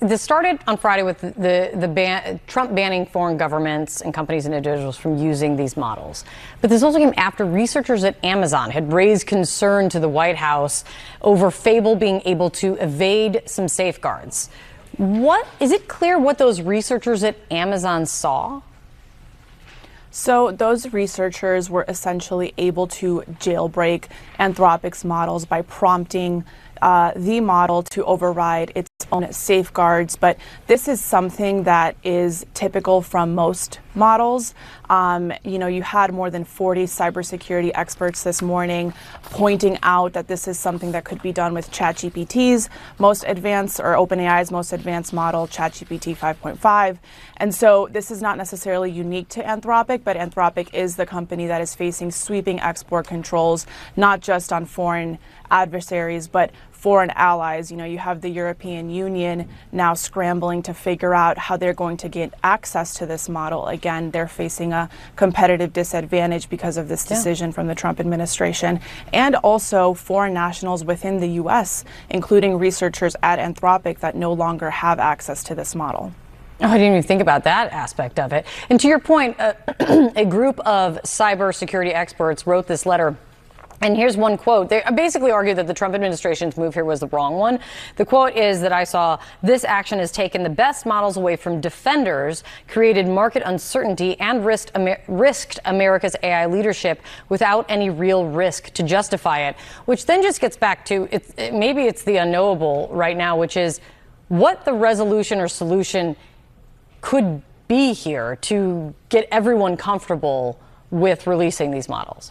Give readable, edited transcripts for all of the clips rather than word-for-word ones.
This started on Friday with Trump banning foreign governments and companies and individuals from using these models. But this also came after researchers at Amazon had raised concern to the White House over Fable being able to evade some safeguards. Is it clear what those researchers at Amazon saw? So those researchers were essentially able to jailbreak Anthropic's models by prompting the model to override its own safeguards. But this is something that is typical from most models. You had more than 40 cybersecurity experts this morning pointing out that this is something that could be done with ChatGPT's most advanced, or OpenAI's most advanced model, ChatGPT 5.5. And so this is not necessarily unique to Anthropic, but Anthropic is the company that is facing sweeping export controls, not just on foreign adversaries, but foreign allies. You have the European Union now scrambling to figure out how they're going to get access to this model. Again, they're facing a competitive disadvantage because of this decision from the Trump administration. And also foreign nationals within the U.S., including researchers at Anthropic, that no longer have access to this model. Oh, I didn't even think about that aspect of it. And to your point, a group of cybersecurity experts wrote this letter. And here's one quote. They basically argue that the Trump administration's move here was the wrong one. The quote is that I saw, "This action has taken the best models away from defenders, created market uncertainty, and risked America's AI leadership without any real risk to justify it." Which then just gets back to, maybe it's the unknowable right now, which is what the resolution or solution could be here to get everyone comfortable with releasing these models.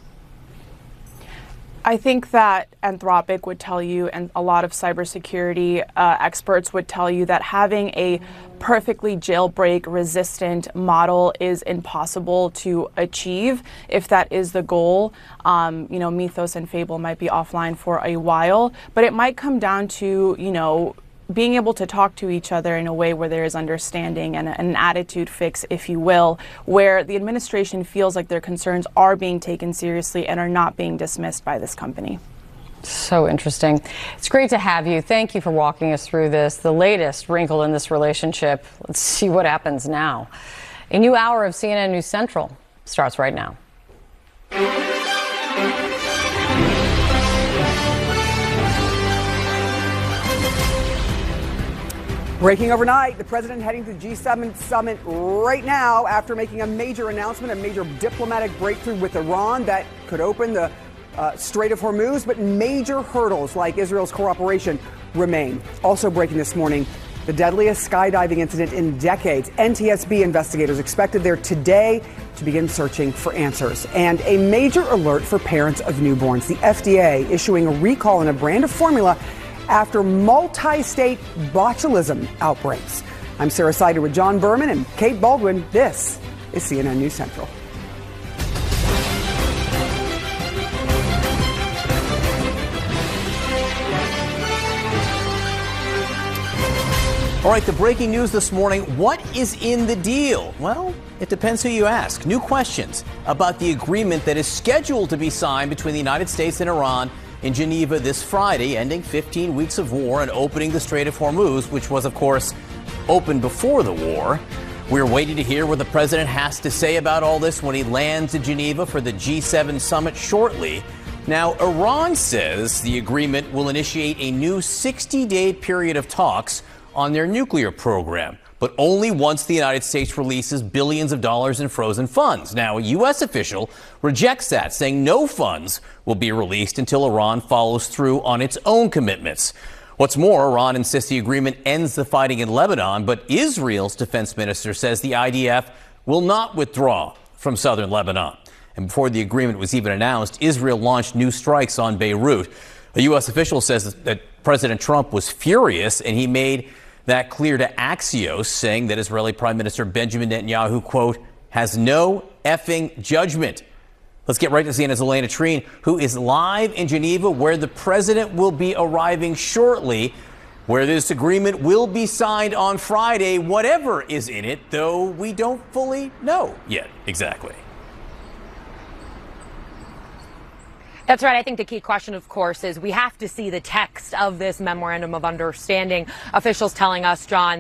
I think that Anthropic would tell you, and a lot of cybersecurity experts would tell you, that having a perfectly jailbreak-resistant model is impossible to achieve if that is the goal. Mythos and Fable might be offline for a while, but it might come down to, being able to talk to each other in a way where there is understanding and an attitude fix, if you will, where the administration feels like their concerns are being taken seriously and are not being dismissed by this company. So interesting. It's great to have you. Thank you for walking us through this, the latest wrinkle in this relationship. Let's see what happens now. A new hour of CNN News Central starts right now. Breaking overnight, the president heading to the G7 summit right now after making a major announcement, a major diplomatic breakthrough with Iran that could open the Strait of Hormuz, but major hurdles like Israel's cooperation remain. Also breaking this morning, the deadliest skydiving incident in decades. NTSB investigators expected there today to begin searching for answers. And a major alert for parents of newborns. The FDA issuing a recall on a brand of formula after multi-state botulism outbreaks. I'm Sarah Sider with John Berman and Kate Baldwin. This is CNN News Central. All right, the breaking news this morning. What is in the deal? Well, it depends who you ask. New questions about the agreement that is scheduled to be signed between the United States and Iran in Geneva this Friday, ending 15 weeks of war and opening the Strait of Hormuz, which was, of course, open before the war. We're waiting to hear what the president has to say about all this when he lands in Geneva for the G7 summit shortly. Now, Iran says the agreement will initiate a new 60-day period of talks on their nuclear program, but only once the United States releases billions of dollars in frozen funds. Now, a U.S. official rejects that, saying no funds will be released until Iran follows through on its own commitments. What's more, Iran insists the agreement ends the fighting in Lebanon, but Israel's defense minister says the IDF will not withdraw from southern Lebanon. And before the agreement was even announced, Israel launched new strikes on Beirut. A U.S. official says that President Trump was furious, and he made that clear to Axios, saying that Israeli Prime Minister Benjamin Netanyahu, quote, has no effing judgment. Let's get right to CNN's Elena Treen, who is live in Geneva, where the president will be arriving shortly, where this agreement will be signed on Friday, whatever is in it, though we don't fully know yet exactly. That's right. I think the key question, of course, is we have to see the text of this memorandum of understanding. Officials telling us, John,